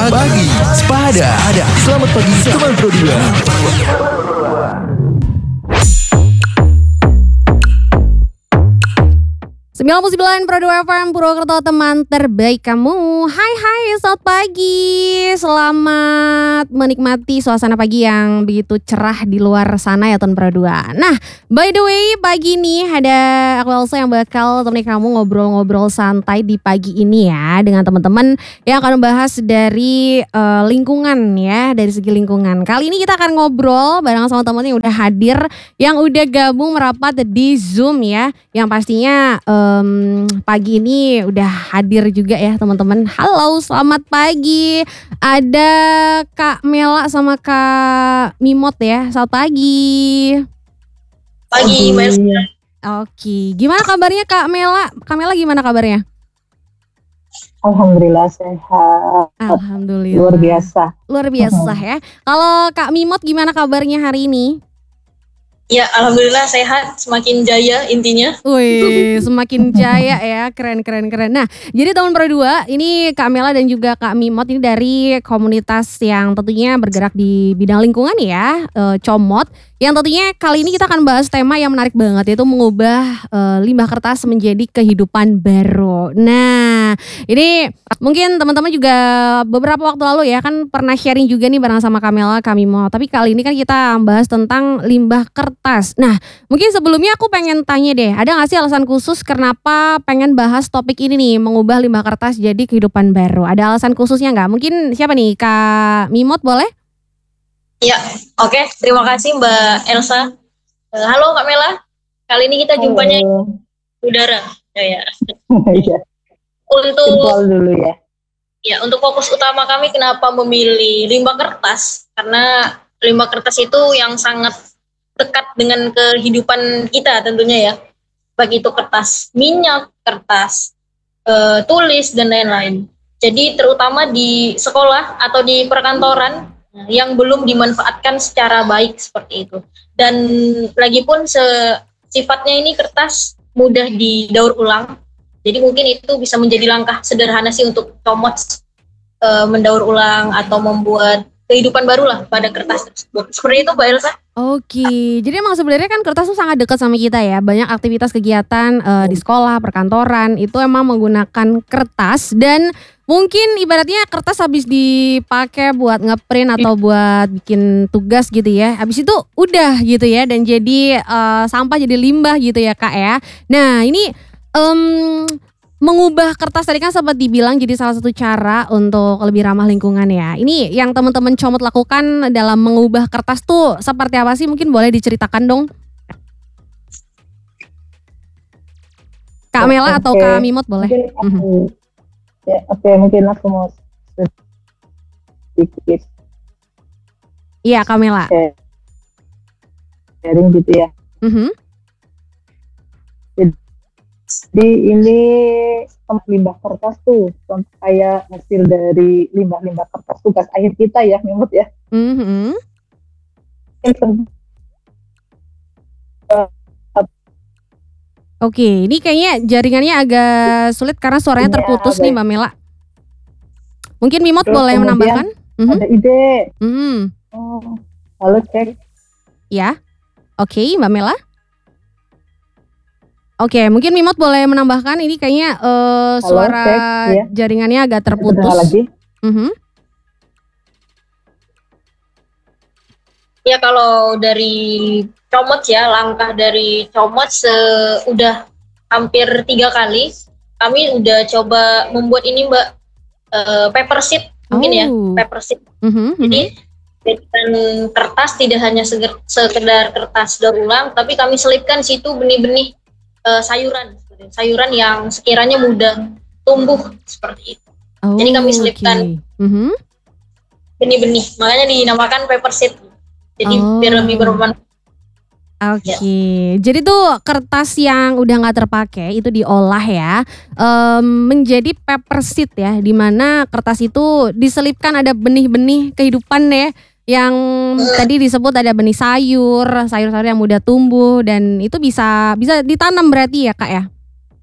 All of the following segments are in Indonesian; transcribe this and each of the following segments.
Pagi Sepada. Selamat pagi teman Pro 99 Pro 2 FM Purwokerto, teman terbaik kamu. Hai, selamat pagi. Selamat menikmati suasana pagi yang begitu cerah di luar sana ya teman Pro 2. Nah, by the way, pagi ini ada aku Elsa yang bakal temenin kamu ngobrol-ngobrol santai di pagi ini ya, dengan teman-teman yang akan membahas dari lingkungan ya, dari segi lingkungan. Kali ini kita akan ngobrol bareng sama teman yang udah hadir, yang udah gabung merapat di Zoom ya, yang pastinya pagi ini udah hadir juga ya teman-teman. Halo, selamat pagi. Ada Kak Mela sama Kak Mimot ya. Selamat pagi. Pagi, Mas. Oke, gimana kabarnya Kak Mela? Kak Mela gimana kabarnya? Alhamdulillah sehat. Alhamdulillah. Luar biasa ya. Kalau Kak Mimot gimana kabarnya hari ini? Ya, alhamdulillah sehat, semakin jaya intinya. Wih, semakin jaya ya, keren. Nah, jadi teman Pro 2, ini Kak Mela dan juga Kak Mimot ini dari komunitas yang tentunya bergerak di bidang lingkungan ya, Comot. Yang tentunya kali ini kita akan bahas tema yang menarik banget, yaitu mengubah limbah kertas menjadi kehidupan baru. Nah, ini mungkin teman-teman juga beberapa waktu lalu ya kan pernah sharing juga nih bareng sama Kak Mela, Kak Mimot. Tapi kali ini kan kita bahas tentang limbah kertas. Nah, mungkin sebelumnya aku pengen tanya deh, ada gak sih alasan khusus kenapa pengen bahas topik ini nih, mengubah limbah kertas jadi kehidupan baru? Ada alasan khususnya gak? Mungkin siapa nih, Kak Mimot boleh? Ya, oke. Terima kasih Mbak Elsa. Halo Kak Mela, kali ini kita jumpanya udara. Ya. Untuk dulu ya. Ya, untuk fokus utama kami kenapa memilih limbah kertas? Karena limbah kertas itu yang sangat dekat dengan kehidupan kita tentunya ya. Baik itu kertas minyak, kertas tulis dan lain-lain. Jadi terutama di sekolah atau di perkantoran yang belum dimanfaatkan secara baik seperti itu. Dan lagi pun sifatnya ini kertas mudah didaur ulang. Jadi mungkin itu bisa menjadi langkah sederhana sih untuk Comot mendaur ulang atau membuat kehidupan baru lah pada kertas tersebut. Seperti itu Mbak Elsa. Oke, jadi emang sebenarnya kan kertas tuh sangat dekat sama kita ya. Banyak aktivitas kegiatan di sekolah, perkantoran itu emang menggunakan kertas. Dan mungkin ibaratnya kertas habis dipakai buat ngeprint atau buat bikin tugas gitu ya, habis itu udah gitu ya, dan jadi sampah, jadi limbah gitu ya Kak ya. Nah ini mengubah kertas tadi kan sempat dibilang jadi salah satu cara untuk lebih ramah lingkungan ya. Ini yang teman-teman Comot lakukan dalam mengubah kertas tuh seperti apa sih? Mungkin boleh diceritakan dong, Kak Mela atau Kak Mimot boleh. Mungkin aku mau sedikit. Iya Kak Mela. Sharing gitu ya. Jadi ini limbah kertas tuh kayak hasil dari limbah-limbah kertas tugas akhir kita ya, Mimot ya. Oke, ini kayaknya jaringannya agak sulit karena suaranya terputus nih Mbak Mela. Mungkin Mimot boleh menambahkan? Ada ide. Halo, cek. Ya, oke Mbak Mela. Oke, mungkin Mimot boleh menambahkan, ini kayaknya suara cek, ya. Jaringannya agak terputus. Lagi. Ya kalau dari Comot ya, langkah dari Comot udah hampir 3 kali kami udah coba membuat ini Mbak, paper sheet mungkin ya, paper sheet. Jadi jadikan kertas tidak hanya sekedar kertas daur ulang, tapi kami selipkan situ benih-benih sayuran yang sekiranya mudah tumbuh seperti itu. Jadi kami selipkan benih-benih, makanya dinamakan paper sheet. Jadi biar lebih bermanfaat. Oke, jadi tuh kertas yang udah nggak terpakai itu diolah ya, menjadi paper sheet ya, dimana kertas itu diselipkan ada benih-benih kehidupan ya, yang tadi disebut ada benih sayur yang mudah tumbuh dan itu bisa ditanam berarti ya Kak ya?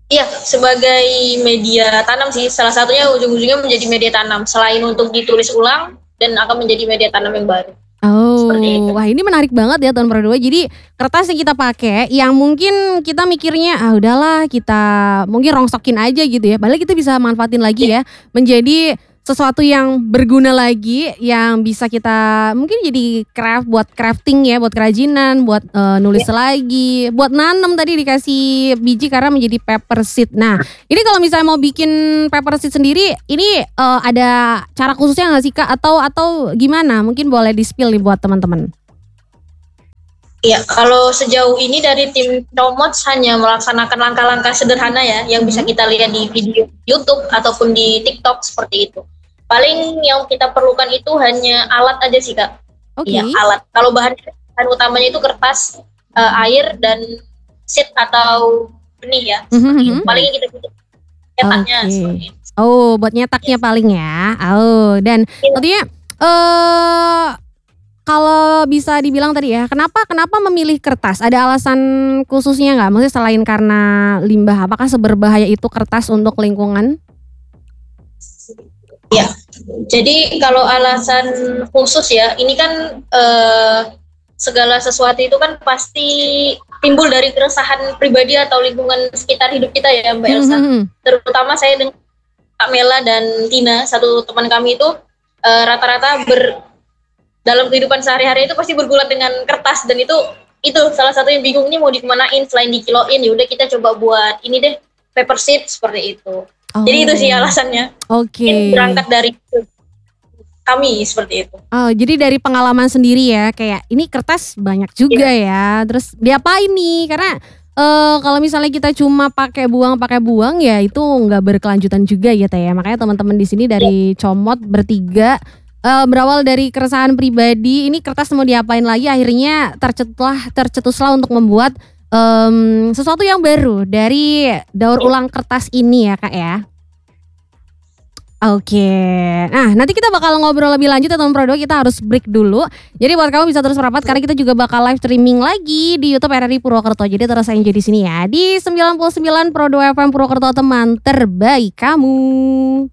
Iya, sebagai media tanam sih. Salah satunya ujung-ujungnya menjadi media tanam. Selain untuk ditulis ulang dan akan menjadi media tanam yang baru. Seperti itu. Wah ini menarik banget ya tahun Pro 2. Jadi kertas yang kita pakai yang mungkin kita mikirnya udahlah kita mungkin rongsokin aja gitu ya. Padahal kita bisa manfaatin lagi ya menjadi sesuatu yang berguna lagi yang bisa kita mungkin jadi craft buat crafting ya, buat kerajinan, buat nulis lagi, buat nanam tadi dikasih biji karena menjadi paper seed. Nah, ini kalau misalnya mau bikin paper seed sendiri, ini ada cara khususnya nggak sih Kak? Atau gimana? Mungkin boleh di-spill nih buat teman-teman. Iya, kalau sejauh ini dari tim Comots hanya melaksanakan langkah-langkah sederhana ya, yang bisa kita lihat di video YouTube ataupun di TikTok seperti itu. Paling yang kita perlukan itu hanya alat aja sih Kak. Oke. Iya, alat. Kalau bahan utamanya itu kertas, air, dan seed atau benih ya. Seperti itu. Paling yang kita butuh cetaknya seperti itu. Oh, buat nyetaknya paling ya. Oh, dan tentunya kalau bisa dibilang tadi ya, kenapa memilih kertas? Ada alasan khususnya nggak? Maksudnya selain karena limbah, apakah seberbahaya itu kertas untuk lingkungan? Ya, jadi kalau alasan khusus ya, ini kan segala sesuatu itu kan pasti timbul dari keresahan pribadi atau lingkungan sekitar hidup kita ya Mbak Elsa. Terutama saya dengan Kak Mela dan Tina, satu teman kami itu rata-rata dalam kehidupan sehari-hari itu pasti bergulat dengan kertas, dan itu salah satu yang bingung ini mau dikemanain selain dikiloin. Ya udah kita coba buat ini deh, paper seed seperti itu. Jadi itu sih alasannya. Oke. Berangkat dari kami seperti itu. Oh, jadi dari pengalaman sendiri ya, kayak ini kertas banyak juga ya. Terus diapain nih? Karena kalau misalnya kita cuma pakai buang ya itu nggak berkelanjutan juga ya Teh ya. Makanya teman-teman di sini dari Comot bertiga berawal dari keresahan pribadi, ini kertas mau diapain lagi, akhirnya tercetuslah untuk membuat sesuatu yang baru dari daur ulang kertas ini ya Kak ya. Oke, nah nanti kita bakal ngobrol lebih lanjut ya teman Pro 2, kita harus break dulu. Jadi buat kamu bisa terus merapat karena kita juga bakal live streaming lagi di YouTube RRI Purwokerto. Jadi terus enjoy di sini ya di 99 Pro 2 FM Purwokerto, teman terbaik kamu.